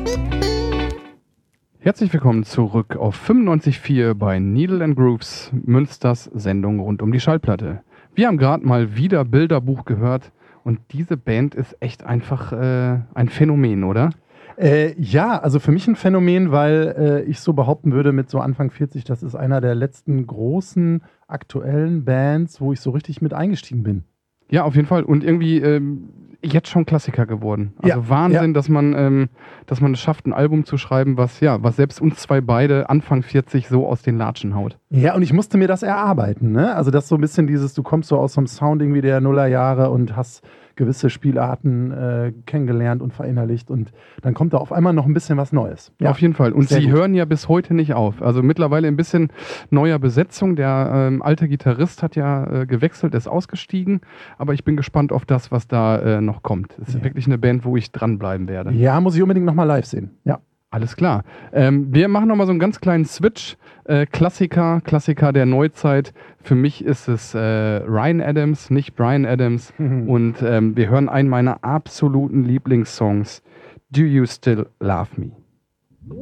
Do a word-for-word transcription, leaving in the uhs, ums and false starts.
Herzlich willkommen zurück auf fünfundneunzig Komma vier bei Needle and Grooves, Münsters Sendung rund um die Schallplatte. Wir haben gerade mal wieder Bilderbuch gehört und diese Band ist echt einfach äh, ein Phänomen, oder? Äh, ja, also für mich ein Phänomen, weil äh, ich so behaupten würde, mit so Anfang vierzig, das ist einer der letzten großen aktuellen Bands, wo ich so richtig mit eingestiegen bin. Ja, auf jeden Fall. Und irgendwie ähm, jetzt schon Klassiker geworden. Also Ja, Wahnsinn, ja. dass man ähm, dass man es schafft, ein Album zu schreiben, was ja, was selbst uns zwei beide Anfang vierzig so aus den Latschen haut. Ja, und ich musste mir das erarbeiten, ne? Also das ist so ein bisschen dieses, du kommst so aus so einem Sound irgendwie der Nullerjahre und hast gewisse Spielarten äh, kennengelernt und verinnerlicht und dann kommt da auf einmal noch ein bisschen was Neues. Ja, auf jeden Fall. Und sehr sie gut. hören ja bis heute nicht auf. Also mittlerweile ein bisschen neuer Besetzung. Der ähm, alte Gitarrist hat ja äh, gewechselt, ist ausgestiegen. Aber ich bin gespannt auf das, was da äh, noch kommt. Es ist Ja. wirklich eine Band, wo ich dranbleiben werde. Ja, muss ich unbedingt nochmal live sehen. Ja. Alles klar. Ähm, wir machen nochmal so einen ganz kleinen Switch. Äh, Klassiker, Klassiker der Neuzeit. Für mich ist es äh, Ryan Adams, nicht Bryan Adams. Mhm. Und ähm, wir hören einen meiner absoluten Lieblingssongs. Do You Still Love Me?